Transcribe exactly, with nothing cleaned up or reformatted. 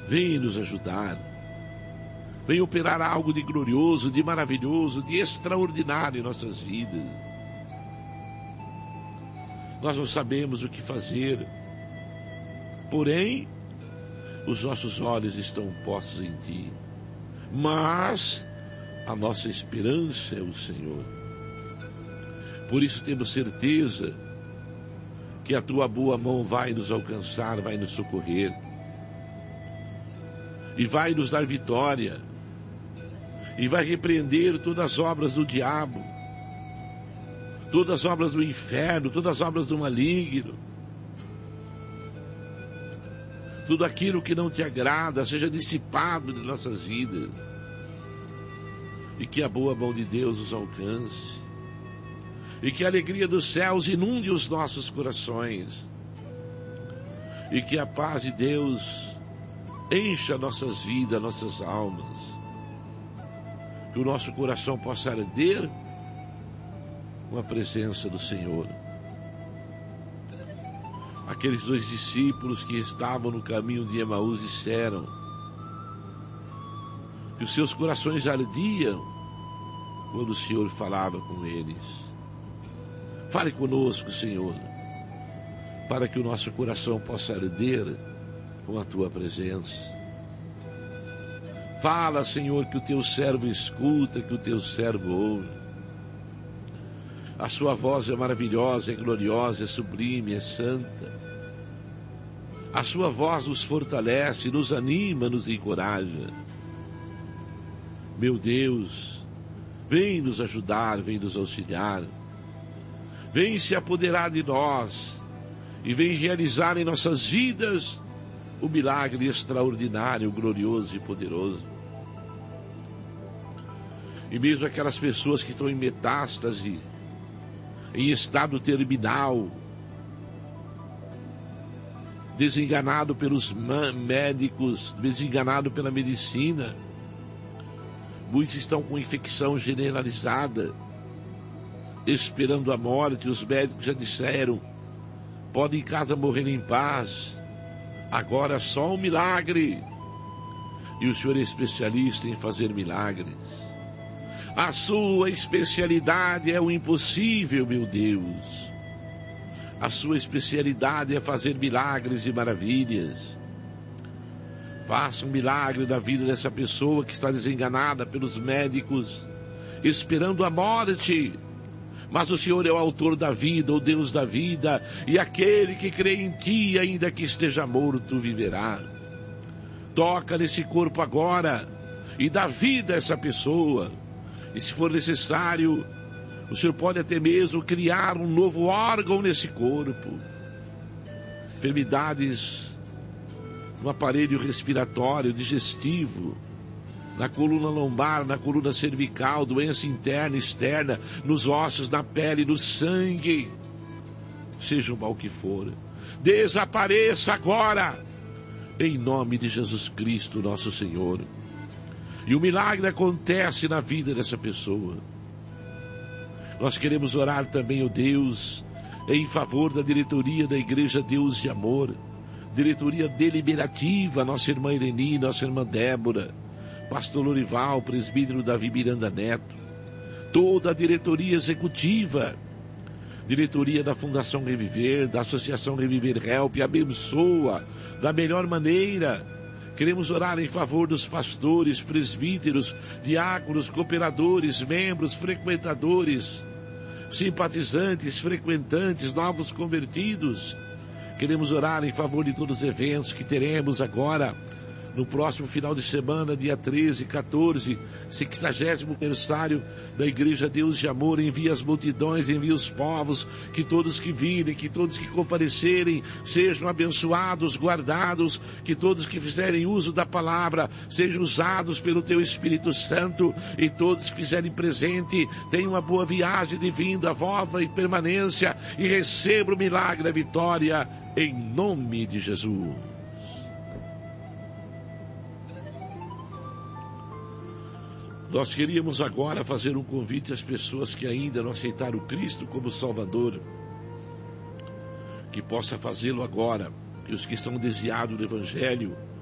vem nos ajudar. Vem operar algo de glorioso, de maravilhoso, de extraordinário em nossas vidas. Nós não sabemos o que fazer, porém, os nossos olhos estão postos em Ti. Mas a nossa esperança é o Senhor. Por isso temos certeza que a Tua boa mão vai nos alcançar, vai nos socorrer. E vai nos dar vitória. E vai repreender todas as obras do diabo. Todas as obras do inferno, todas as obras do maligno. Tudo aquilo que não Te agrada seja dissipado de nossas vidas. E que a boa mão de Deus os alcance. E que a alegria dos céus inunde os nossos corações. E que a paz de Deus encha nossas vidas, nossas almas. Que o nosso coração possa arder com a presença do Senhor. Aqueles dois discípulos que estavam no caminho de Emaús disseram que os seus corações ardiam quando o Senhor falava com eles. Fale conosco, Senhor, para que o nosso coração possa arder com a Tua presença. Fala, Senhor, que o Teu servo escuta, que o Teu servo ouve. A Sua voz é maravilhosa, é gloriosa, é sublime, é santa. A Sua voz nos fortalece, nos anima, nos encoraja. Meu Deus, vem nos ajudar, vem nos auxiliar. Vem se apoderar de nós e vem realizar em nossas vidas o milagre extraordinário, glorioso e poderoso. E mesmo aquelas pessoas que estão em metástase, em estado terminal, desenganado pelos médicos, desenganado pela medicina, muitos estão com infecção generalizada, esperando a morte. Os médicos já disseram, podem em casa morrer em paz, agora só um milagre. E o Senhor é especialista em fazer milagres. A Sua especialidade é o impossível, meu Deus. A Sua especialidade é fazer milagres e maravilhas. Faça um milagre na vida dessa pessoa que está desenganada pelos médicos, esperando a morte. Mas o Senhor é o autor da vida, o Deus da vida, e aquele que crê em Ti, ainda que esteja morto, viverá. Toca nesse corpo agora e dá vida a essa pessoa. E se for necessário, o Senhor pode até mesmo criar um novo órgão nesse corpo. Enfermidades no aparelho respiratório, digestivo, na coluna lombar, na coluna cervical, doença interna e externa, nos ossos, na pele, no sangue, seja o mal que for, desapareça agora, em nome de Jesus Cristo, nosso Senhor. E o milagre acontece na vida dessa pessoa. Nós queremos orar também, ó Deus, em favor da diretoria da Igreja Deus de Amor, diretoria deliberativa, nossa irmã Ireni, nossa irmã Débora, pastor Lorival, presbítero Davi Miranda Neto, toda a diretoria executiva, diretoria da Fundação Reviver, da Associação Reviver Help, abençoa da melhor maneira. Queremos orar em favor dos pastores, presbíteros, diáconos, cooperadores, membros, frequentadores, simpatizantes, frequentantes, novos convertidos. Queremos orar em favor de todos os eventos que teremos agora, no próximo final de semana, dia treze, quatorze, sexagésimo aniversário da Igreja Deus de Amor. Envia as multidões, envia os povos, que todos que virem, que todos que comparecerem sejam abençoados, guardados, que todos que fizerem uso da palavra sejam usados pelo Teu Espírito Santo, e todos que fizerem presente tenham uma boa viagem de vinda, volta e permanência, e recebam o milagre, a vitória, em nome de Jesus. Nós queríamos agora fazer um convite às pessoas que ainda não aceitaram Cristo como Salvador, que possa fazê-lo agora, que os que estão desviados do Evangelho